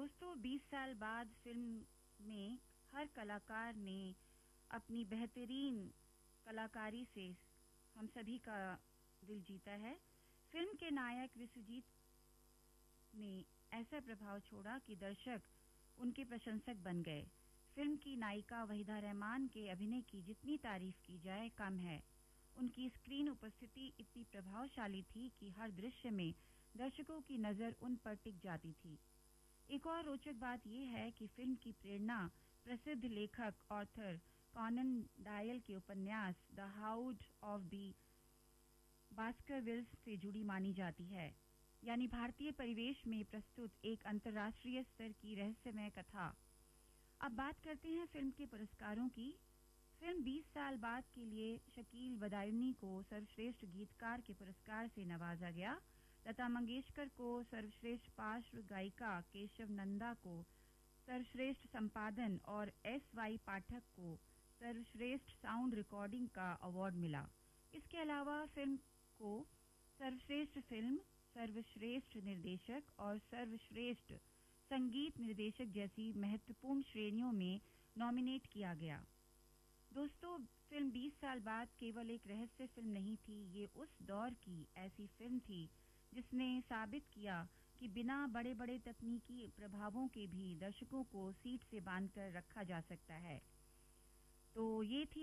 दोस्तों 20 साल बाद फिल्म में हर कलाकार ने अपनी बेहतरीन कलाकारी से हम सभी का दिल जीता है। फिल्म के नायक विश्वजीत ने ऐसा प्रभाव छोड़ा कि दर्शक उनके प्रशंसक बन गए। फिल्म की नायिका वहीदा रहमान के अभिनय की जितनी तारीफ की जाए कम है। उनकी स्क्रीन उपस्थिति इतनी प्रभावशाली थी कि हर दृश्य में दर्शकों की नजर उन पर टिक जाती थी। एक और रोचक बात यह है कि फिल्म की प्रेरणा प्रसिद्ध लेखक ऑथर कॉनन डायल के उपन्यास द हाउंड ऑफ द बास्करविल्स से जुड़ी मानी जाती है, यानी भारतीय परिवेश में प्रस्तुत एक अंतर्राष्ट्रीय स्तर की रहस्यमय कथा। अब बात करते हैं फिल्म के पुरस्कारों की। फिल्म 20 साल बाद के लिए शकील बदायूनी को सर्वश्रेष्ठ गीतकार के पुरस्कार से नवाजा गया। लता मंगेशकर को सर्वश्रेष्ठ पार्श्व गायिका, केशव नंदा को सर्वश्रेष्ठ संपादन और S.Y. पाठक को सर्वश्रेष्ठ साउंड रिकॉर्डिंग का अवार्ड मिला। इसके अलावा फिल्म को सर्वश्रेष्ठ फिल्म, सर्वश्रेष्ठ निर्देशक और सर्वश्रेष्ठ संगीत निर्देशक जैसी महत्वपूर्ण श्रेणियों में नॉमिनेट किया गया। दोस्तों, फिल्म 20 साल बाद केवल एक रहस्य फिल्म नहीं थी, ये उस दौर की ऐसी फिल्म थी जिसने साबित किया कि बिना बड़े बड़े तकनीकी प्रभावों के भी दर्शकों को सीट से बांधकर रखा जा सकता है। तो ये थी